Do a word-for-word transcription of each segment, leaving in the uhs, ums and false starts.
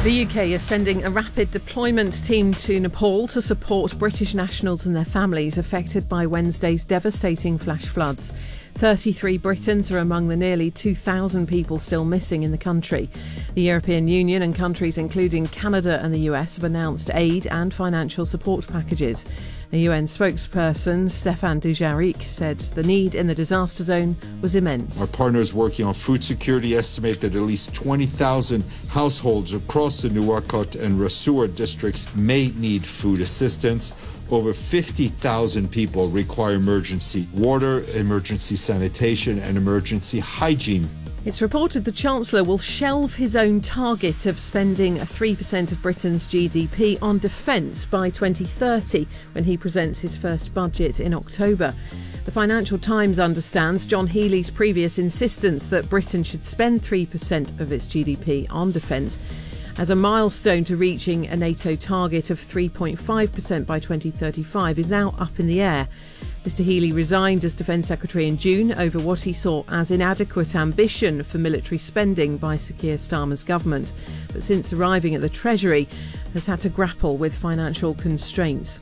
The U K is sending a rapid deployment team to Nepal to support British nationals and their families affected by Wednesday's devastating flash floods. thirty-three Britons are among the nearly two thousand people still missing in the country. The European Union and countries including Canada and the U S have announced aid and financial support packages. A U N spokesperson, Stéphane Dujarric, said the need in the disaster zone was immense. Our partners working on food security estimate that at least twenty thousand households across the Nuwakot and Rasour districts may need food assistance. Over fifty thousand people require emergency water, emergency sanitation and emergency hygiene. It's reported the Chancellor will shelve his own target of spending three percent of Britain's G D P on defence by twenty thirty when he presents his first budget in October. The Financial Times understands John Healey's previous insistence that Britain should spend three percent of its G D P on defence as a milestone to reaching a NATO target of three point five percent by twenty thirty-five is now up in the air. Mr Healey resigned as Defence Secretary in June over what he saw as inadequate ambition for military spending by Sir Keir Starmer's government, but since arriving at the Treasury has had to grapple with financial constraints.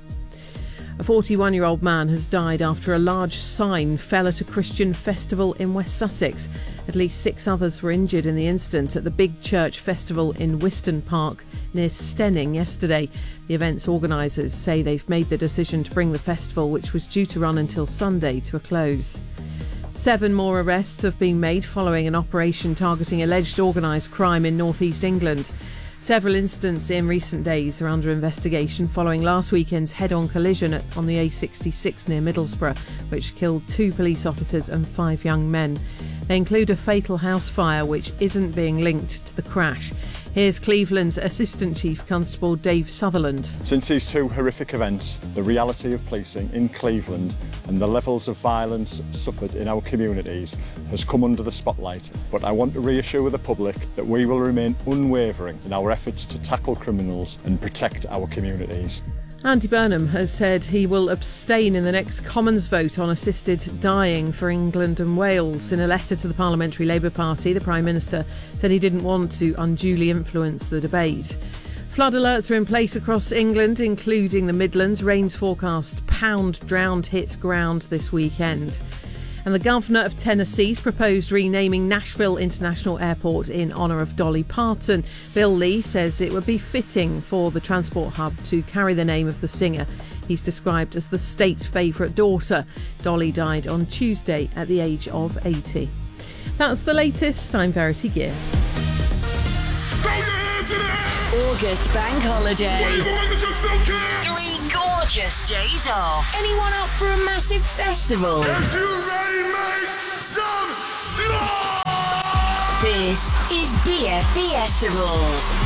A forty-one-year-old man has died after a large sign fell at a Christian festival in West Sussex. At least six others were injured in the incident at the Big Church Festival in Wiston Park near Stenning yesterday. The event's organisers say they've made the decision to bring the festival, which was due to run until Sunday, to a close. Seven more arrests have been made following an operation targeting alleged organised crime in North East England. Several incidents in recent days are under investigation following last weekend's head-on collision at, on the A sixty-six near Middlesbrough, which killed two police officers and five young men. They include a fatal house fire which isn't being linked to the crash. Here's Cleveland's Assistant Chief Constable Dave Sutherland. Since these two horrific events, the reality of policing in Cleveland and the levels of violence suffered in our communities has come under the spotlight. But I want to reassure the public that we will remain unwavering in our efforts to tackle criminals and protect our communities. Andy Burnham has said he will abstain in the next Commons vote on assisted dying for England and Wales. In a letter to the Parliamentary Labour Party, the Prime Minister said he didn't want to unduly influence the debate. Flood alerts are in place across England, including the Midlands. Rain's forecast pound drowned hit ground this weekend. And the Governor of Tennessee's proposed renaming Nashville International Airport in honour of Dolly Parton. Bill Lee says it would be fitting for the transport hub to carry the name of the singer. He's described as the state's favourite daughter. Dolly died on Tuesday at the age of eighty. That's the latest. I'm Verity Gear. August Bank Holiday. Three gorgeous days off. Anyone up for a massive festival? If you ready, make some noise! This is B F Festival.